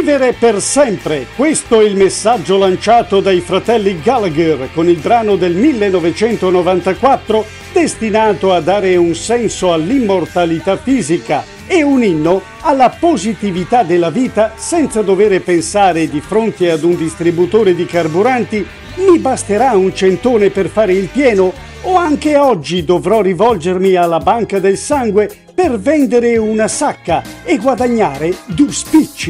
Vivere per sempre, questo è il messaggio lanciato dai fratelli Gallagher con il brano del 1994 destinato a dare un senso all'immortalità fisica e un inno alla positività della vita senza dover pensare di fronte ad un distributore di carburanti mi basterà un centone per fare il pieno o anche oggi dovrò rivolgermi alla banca del sangue per vendere una sacca e guadagnare 2 spicci.